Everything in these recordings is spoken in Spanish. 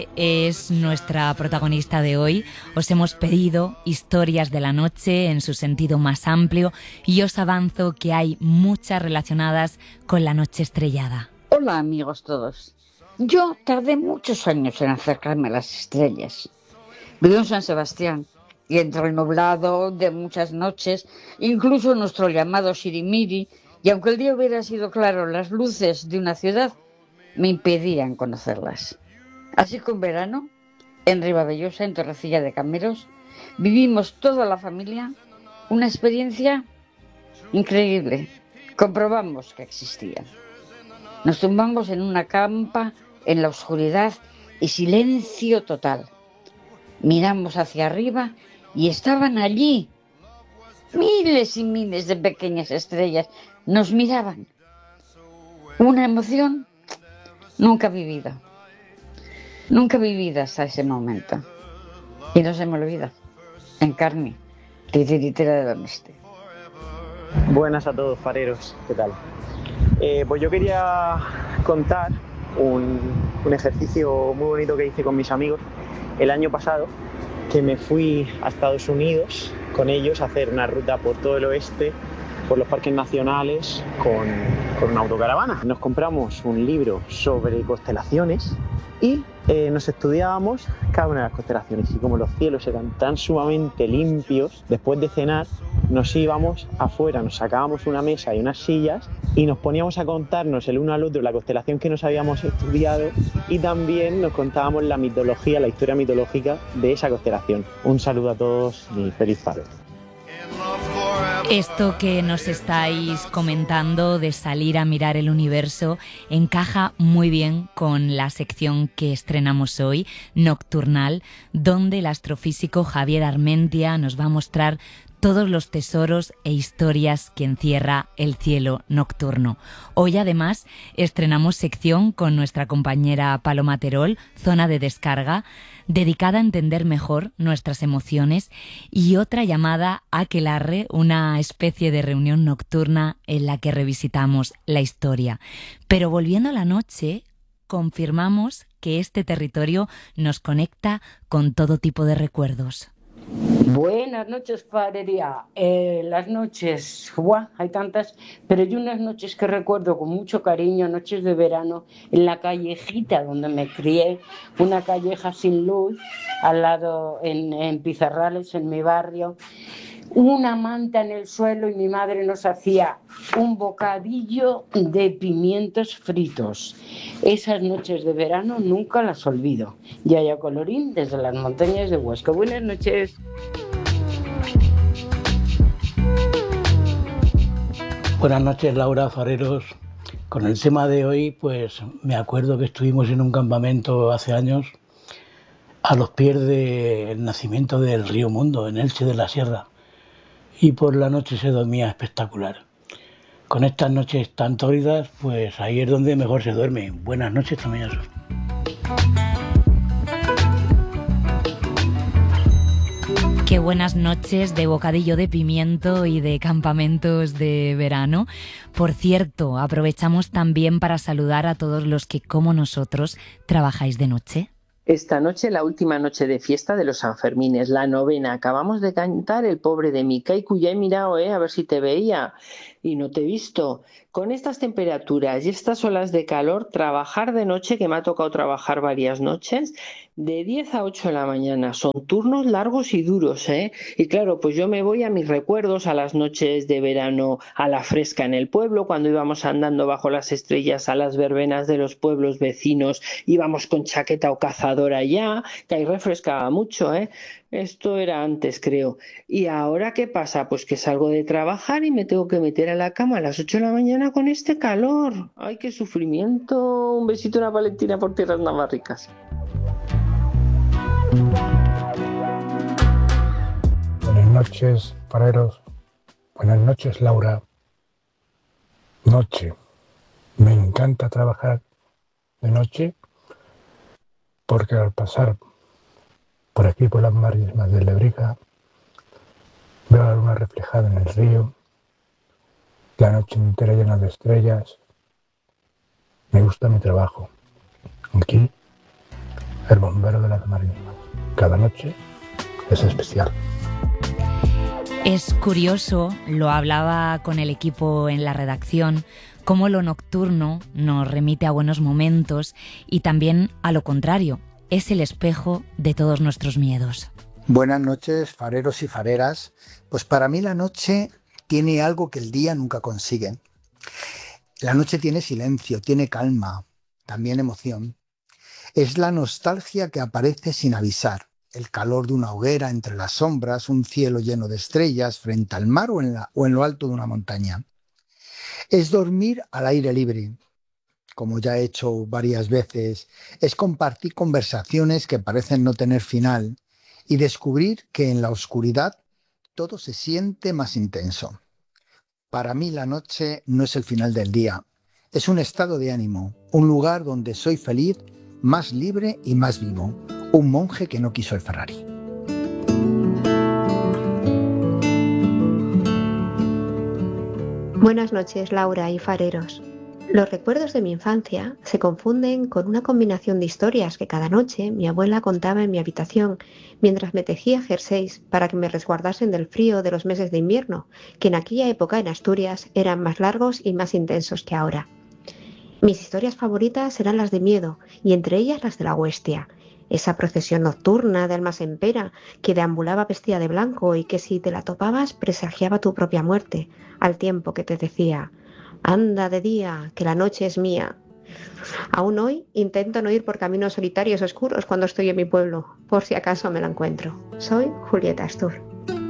noche es nuestra protagonista de hoy. Os hemos pedido historias de la noche en su sentido más amplio y os avanzo que hay muchas relacionadas con la noche estrellada. Hola amigos todos. Yo tardé muchos años en acercarme a las estrellas. Vivo en San Sebastián y entre el nublado de muchas noches, incluso nuestro llamado sirimiri, y aunque el día hubiera sido claro, las luces de una ciudad me impedían conocerlas. Así que un verano, en Ribavellosa, en Torrecilla de Cameros, vivimos toda la familia una experiencia increíble. Comprobamos que existían. Nos tumbamos en una campa, en la oscuridad y silencio total. Miramos hacia arriba y estaban allí miles y miles de pequeñas estrellas. Nos miraban. Una emoción nunca vivida hasta ese momento. Y no se me olvida. Encarni, titiritera del oeste. Buenas a todos, fareros. ¿Qué tal? Pues yo quería contar un ejercicio muy bonito que hice con mis amigos el año pasado, que me fui a Estados Unidos con ellos a hacer una ruta por todo el oeste, por los parques nacionales, con una autocaravana. Nos compramos un libro sobre constelaciones y nos estudiábamos cada una de las constelaciones, y como los cielos eran tan sumamente limpios, después de cenar nos íbamos afuera, nos sacábamos una mesa y unas sillas y nos poníamos a contarnos el uno al otro la constelación que nos habíamos estudiado, y también nos contábamos la mitología, la historia mitológica de esa constelación. Un saludo a todos y feliz faro. Esto que nos estáis comentando de salir a mirar el universo encaja muy bien con la sección que estrenamos hoy, Nocturnal, donde el astrofísico Javier Armentia nos va a mostrar todos los tesoros e historias que encierra el cielo nocturno. Hoy además estrenamos sección con nuestra compañera Paloma Terol, Zona de Descarga, dedicada a entender mejor nuestras emociones, y otra llamada Aquelarre, una especie de reunión nocturna en la que revisitamos la historia. Pero volviendo a la noche, confirmamos que este territorio nos conecta con todo tipo de recuerdos. Buenas noches, farería. Las noches, hay tantas, pero hay unas noches que recuerdo con mucho cariño, noches de verano, en la callejita donde me crié, una calleja sin luz, al lado en Pizarrales, en mi barrio, una manta en el suelo, y mi madre nos hacía un bocadillo de pimientos fritos. Esas noches de verano nunca las olvido. Yaya Colorín, desde las montañas de Huesca. Buenas noches. Buenas noches, Laura, fareros. Con el tema de hoy, pues me acuerdo que estuvimos en un campamento hace años a los pies del nacimiento del río Mundo, en Elche de la Sierra, y por la noche se dormía espectacular. Con estas noches tan tórridas, pues ahí es donde mejor se duerme. Buenas noches también. Qué buenas noches de bocadillo de pimiento y de campamentos de verano. Por cierto, aprovechamos también para saludar a todos los que, como nosotros, trabajáis de noche. Esta noche, la última noche de fiesta de los Sanfermines, la novena. Acabamos de cantar El pobre de Mica, y cuya he mirado, a ver si te veía, y no te he visto. Con estas temperaturas y estas olas de calor, trabajar de noche, que me ha tocado trabajar varias noches, de 10 a 8 de la mañana. Son turnos largos y duros, ¿eh? Y claro, pues yo me voy a mis recuerdos, a las noches de verano a la fresca en el pueblo, cuando íbamos andando bajo las estrellas a las verbenas de los pueblos vecinos, íbamos con chaqueta o cazadora ya, que ahí refrescaba mucho, ¿eh? Esto era antes, creo. ¿Y ahora qué pasa? Pues que salgo de trabajar y me tengo que meter a la cama a las 8 de la mañana con este calor. ¡Ay, qué sufrimiento! Un besito, una Valentina por tierras navarricas. Buenas noches, fareros. Buenas noches, Laura. Noche. Me encanta trabajar de noche porque al pasar por aquí, por las marismas de Lebrija, veo la luna reflejada en el río, la noche entera llena de estrellas. Me gusta mi trabajo. Aquí el bombero de las marismas. Cada noche es especial. Es curioso, lo hablaba con el equipo en la redacción, cómo lo nocturno nos remite a buenos momentos y también a lo contrario, es el espejo de todos nuestros miedos. Buenas noches, fareros y fareras. Pues para mí la noche tiene algo que el día nunca consigue. La noche tiene silencio, tiene calma, también emoción. Es la nostalgia que aparece sin avisar. El calor de una hoguera entre las sombras, un cielo lleno de estrellas frente al mar o en lo alto de una montaña. Es dormir al aire libre, como ya he hecho varias veces. Es compartir conversaciones que parecen no tener final y descubrir que en la oscuridad todo se siente más intenso. Para mí la noche no es el final del día, es un estado de ánimo, un lugar donde soy feliz, más libre y más vivo. Un monje que no quiso el Ferrari. Buenas noches, Laura y fareros. Los recuerdos de mi infancia se confunden con una combinación de historias que cada noche mi abuela contaba en mi habitación mientras me tejía jerseys para que me resguardasen del frío de los meses de invierno, que en aquella época en Asturias eran más largos y más intensos que ahora. Mis historias favoritas eran las de miedo y entre ellas las de la Huestia, esa procesión nocturna de almas en pera que deambulaba vestida de blanco y que si te la topabas presagiaba tu propia muerte, al tiempo que te decía: anda de día, que la noche es mía. Aún hoy intento no ir por caminos solitarios oscuros cuando estoy en mi pueblo, por si acaso me la encuentro. Soy Julieta Astur.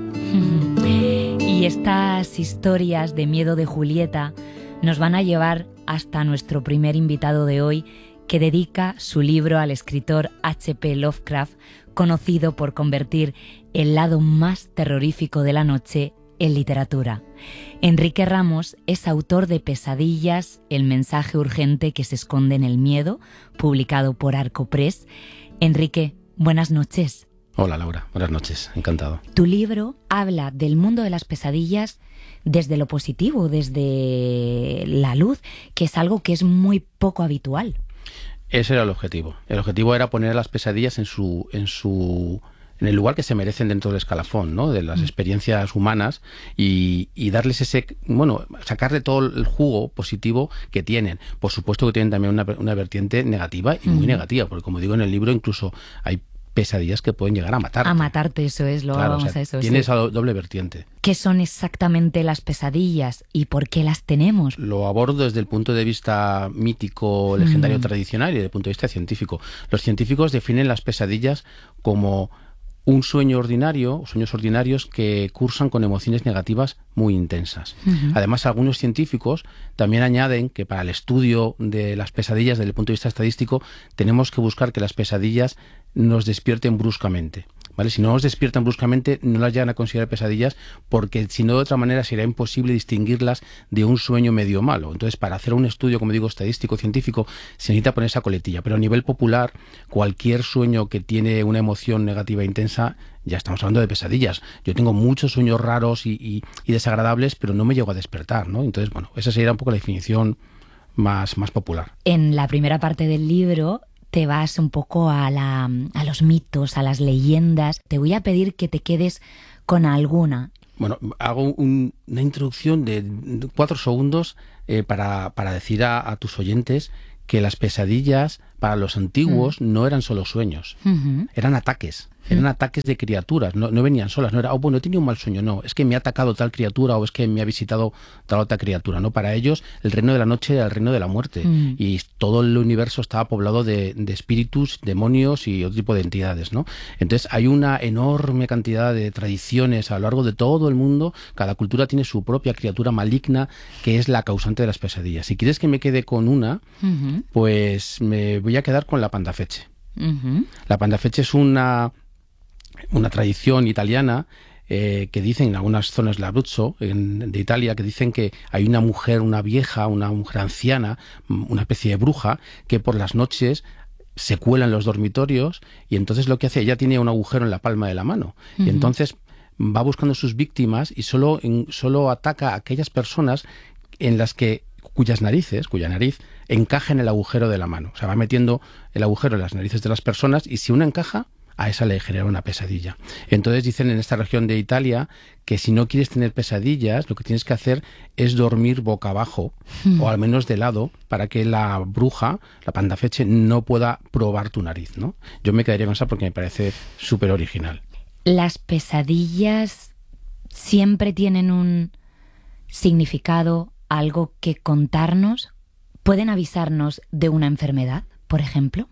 Y estas historias de miedo de Julieta nos van a llevar hasta nuestro primer invitado de hoy, que dedica su libro al escritor H.P. Lovecraft, conocido por convertir el lado más terrorífico de la noche en literatura. Enrique Ramos es autor de Pesadillas, el mensaje urgente que se esconde en el miedo, publicado por Arco Press. Enrique, buenas noches. Hola Laura, buenas noches, encantado. Tu libro habla del mundo de las pesadillas desde lo positivo, desde la luz, que es algo que es muy poco habitual. Ese era el objetivo. El objetivo era poner a las pesadillas en el lugar que se merecen dentro del escalafón, ¿no? De las experiencias humanas y darles sacarle todo el jugo positivo que tienen. Por supuesto que tienen también una vertiente negativa y muy negativa, porque como digo en el libro, incluso hay pesadillas que pueden llegar a matarte. A matarte, eso es, vamos a eso. Tiene esa doble vertiente. ¿Qué son exactamente las pesadillas y por qué las tenemos? Lo abordo desde el punto de vista mítico, legendario, tradicional y desde el punto de vista científico. Los científicos definen las pesadillas como un sueño ordinario, sueños ordinarios que cursan con emociones negativas muy intensas. Además, algunos científicos también añaden que para el estudio de las pesadillas desde el punto de vista estadístico tenemos que buscar que las pesadillas nos despierten bruscamente. ¿Vale? Si no nos despiertan bruscamente, no las llegan a considerar pesadillas, porque si no, de otra manera sería imposible distinguirlas de un sueño medio malo. Entonces, para hacer un estudio, como digo, estadístico, científico, se necesita poner esa coletilla. Pero a nivel popular, cualquier sueño que tiene una emoción negativa intensa, ya estamos hablando de pesadillas. Yo tengo muchos sueños raros y desagradables, pero no me llego a despertar, ¿no? Entonces, esa sería un poco la definición más popular. En la primera parte del libro te vas un poco a los mitos, a las leyendas. Te voy a pedir que te quedes con alguna. Bueno, hago una introducción de 4 segundos para decir a tus oyentes que las pesadillas para los antiguos no eran solo sueños, eran ataques. Eran ataques de criaturas, no venían solas, no era, he tenido un mal sueño, no, es que me ha atacado tal criatura o es que me ha visitado tal otra criatura, ¿no? Para ellos el reino de la noche era el reino de la muerte y todo el universo estaba poblado de espíritus, demonios y otro tipo de entidades, ¿no? Entonces hay una enorme cantidad de tradiciones a lo largo de todo el mundo, cada cultura tiene su propia criatura maligna que es la causante de las pesadillas. Si quieres que me quede con una, pues me voy a quedar con la Pandafecce. La Pandafecce es una tradición italiana que dicen en algunas zonas de Abruzzo, de Italia, que dicen que hay una mujer, una vieja, una mujer anciana, una especie de bruja, que por las noches se cuela en los dormitorios y entonces lo que hace, ella tiene un agujero en la palma de la mano y entonces va buscando sus víctimas y solo ataca a aquellas personas en las que cuya nariz encaja en el agujero de la mano. O sea, va metiendo el agujero en las narices de las personas y si una encaja, a esa le genera una pesadilla. Entonces dicen en esta región de Italia que si no quieres tener pesadillas, lo que tienes que hacer es dormir boca abajo, o al menos de lado, para que la bruja, la pandafeche, no pueda probar tu nariz, ¿no? Yo me quedaría con esa porque me parece súper original. ¿Las pesadillas siempre tienen un significado, algo que contarnos? ¿Pueden avisarnos de una enfermedad, por ejemplo?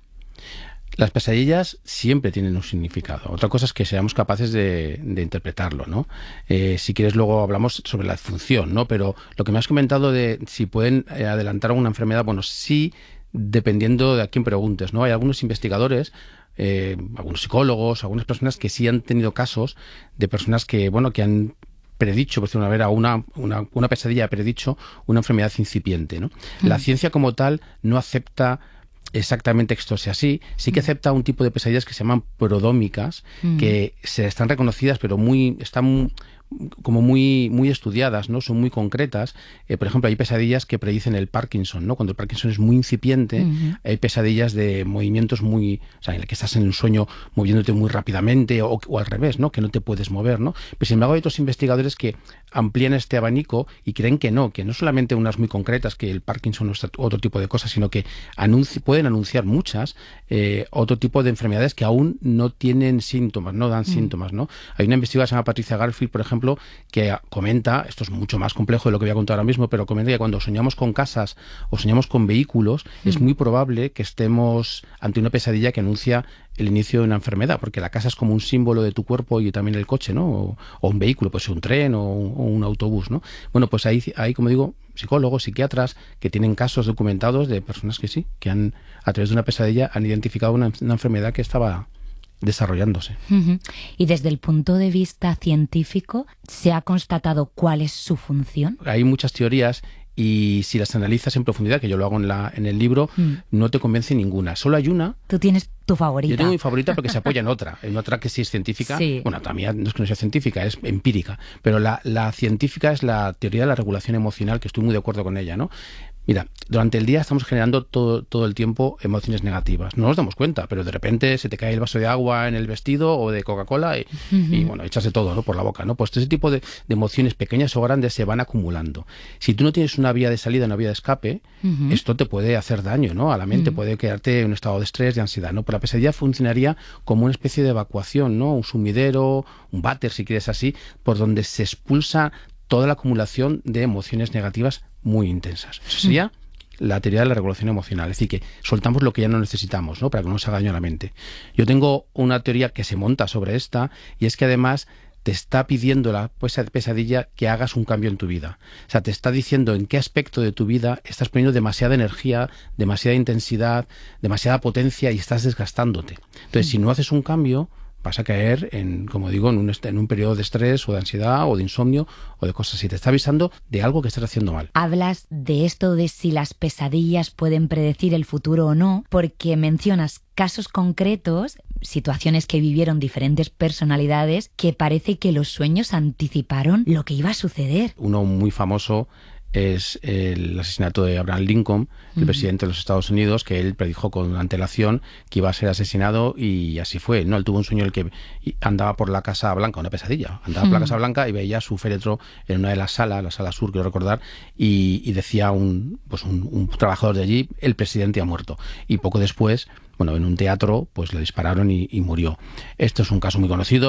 Las pesadillas siempre tienen un significado. Otra cosa es que seamos capaces de interpretarlo, ¿no? Si quieres luego hablamos sobre la función, ¿no? Pero lo que me has comentado de si pueden adelantar alguna enfermedad, bueno, sí, dependiendo de a quién preguntes, ¿no? Hay algunos investigadores, algunos psicólogos, algunas personas que sí han tenido casos de personas que, bueno, que han predicho, por decirlo de una manera, una pesadilla ha predicho una enfermedad incipiente, ¿no? La ciencia como tal no acepta exactamente que esto sea así, sí que acepta un tipo de pesadillas que se llaman prodómicas, que se están reconocidas, pero están como muy estudiadas, ¿no? Son muy concretas. Por ejemplo, hay pesadillas que predicen el Parkinson, ¿no? Cuando el Parkinson es muy incipiente, hay pesadillas de movimientos o sea, en el que estás en un sueño moviéndote muy rápidamente o al revés, ¿no? Que no te puedes mover, ¿no? Pero sin embargo hay otros investigadores que amplían este abanico y creen que no solamente unas muy concretas, que el Parkinson es otro tipo de cosas, sino que pueden anunciar muchas, otro tipo de enfermedades que aún no tienen síntomas, no dan síntomas, ¿no? Hay una investigadora que se llama Patricia Garfield, por ejemplo, que comenta, esto es mucho más complejo de lo que voy a contar ahora mismo, pero comenta que cuando soñamos con casas o soñamos con vehículos, es muy probable que estemos ante una pesadilla que anuncia el inicio de una enfermedad, porque la casa es como un símbolo de tu cuerpo y también el coche, ¿no? O un vehículo, pues un tren o un autobús, ¿no? Bueno, pues hay, como digo, psicólogos, psiquiatras que tienen casos documentados de personas que sí, que han, a través de una pesadilla, han identificado una enfermedad que estaba desarrollándose. Y desde el punto de vista científico, ¿se ha constatado cuál es su función? Hay muchas teorías y si las analizas en profundidad, que yo lo hago en el libro, no te convence ninguna. Solo hay una. Tú tienes tu favorita. Yo tengo mi favorita porque se apoya en otra que sí es científica. Sí. Bueno, también no es que no sea científica, es empírica. Pero la científica es la teoría de la regulación emocional, que estoy muy de acuerdo con ella, ¿no? Mira, durante el día estamos generando todo el tiempo emociones negativas. No nos damos cuenta, pero de repente se te cae el vaso de agua en el vestido o de Coca-Cola y bueno, echas de todo, ¿no? Por la boca, ¿no? Pues ese tipo de emociones pequeñas o grandes se van acumulando. Si tú no tienes una vía de salida, una vía de escape, esto te puede hacer daño, ¿no? A la mente puede quedarte en un estado de estrés, de ansiedad, ¿no? Pero la pesadilla funcionaría como una especie de evacuación, ¿no? Un sumidero, un váter, si quieres así, por donde se expulsa toda la acumulación de emociones negativas muy intensas. Eso sería la teoría de la regulación emocional, es decir, que soltamos lo que ya no necesitamos, ¿no? Para que no nos haga daño a la mente. Yo tengo una teoría que se monta sobre esta, y es que además te está pidiendo la pesadilla que hagas un cambio en tu vida. O sea, te está diciendo en qué aspecto de tu vida estás poniendo demasiada energía, demasiada intensidad, demasiada potencia y estás desgastándote. Entonces, si no haces un cambio, vas a caer como digo, en un periodo de estrés o de ansiedad o de insomnio o de cosas así. Te está avisando de algo que estás haciendo mal. Hablas de esto de si las pesadillas pueden predecir el futuro o no, porque mencionas casos concretos, situaciones que vivieron diferentes personalidades, que parece que los sueños anticiparon lo que iba a suceder. Uno muy famoso es el asesinato de Abraham Lincoln, el presidente de los Estados Unidos, que él predijo con antelación que iba a ser asesinado y así fue, ¿no? Él tuvo un sueño en el que andaba por la Casa Blanca, una pesadilla, andaba por la Casa Blanca y veía su féretro en una de las salas, la sala sur, quiero recordar, y decía un trabajador de allí, el presidente ha muerto. Y poco después, bueno, en un teatro, pues le dispararon y murió. Esto es un caso muy conocido.